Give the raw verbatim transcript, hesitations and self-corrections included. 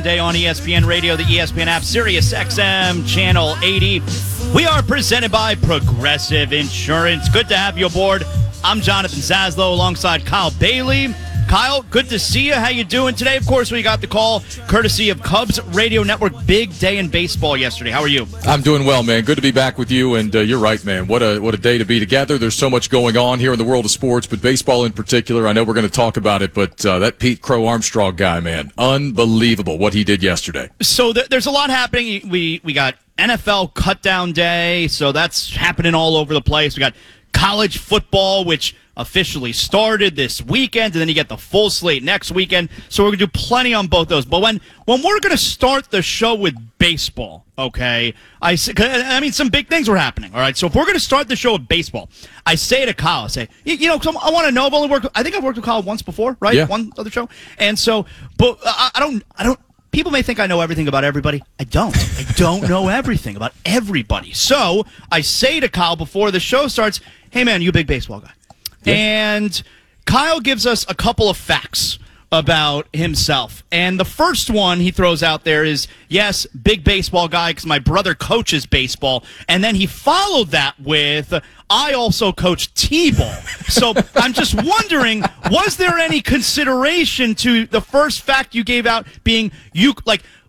Day on E S P N Radio, the E S P N app, Sirius X M, Channel eighty. We are presented by Progressive Insurance. Good to have you aboard. I'm Jonathan Zaslow alongside Kyle Bailey. Kyle, good to see you. How you doing today? Of course, we got the call courtesy of Cubs Radio Network. Big day in baseball yesterday. How are you? I'm doing well, man. Good to be back with you. And uh, you're right, man. What a what a day to be together. There's so much going on here in the world of sports, but baseball in particular. I know we're going to talk about it, but uh, that Pete Crow Armstrong guy, man, unbelievable what he did yesterday. So th- there's a lot happening. We we got N F L cut down day, so that's happening all over the place. We got college football, which officially started this weekend, and then you get the full slate next weekend. So we're going to do plenty on both those. But when, when we're going to start the show with baseball, okay, I, I mean, some big things were happening, all right? So if we're going to start the show with baseball, I say to Kyle, I say, you, you know, I want to know, I've only worked, I think I've worked with Kyle once before, right? Yeah. One other show. And so, but I, I don't, I don't, people may think I know everything about everybody. I don't. I don't know everything about everybody. So I say to Kyle before the show starts, hey, man, you a big baseball guy. Yeah. And Kyle gives us a couple of facts about himself. And the first one he throws out there is, yes, big baseball guy because my brother coaches baseball. And then he followed that with, I also coach T-ball. So I'm just wondering, was there any consideration to the first fact you gave out being you, like,